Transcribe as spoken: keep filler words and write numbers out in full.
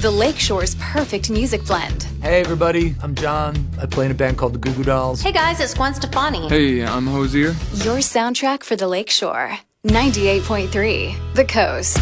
The Lakeshore's perfect music blend. Hey everybody, I'm John. I play in a band called the Goo Goo Dolls. Hey guys, it's Gwen Stefani. Hey, I'm Hosier. Your soundtrack for the Lakeshore. ninety-eight point three The Coast.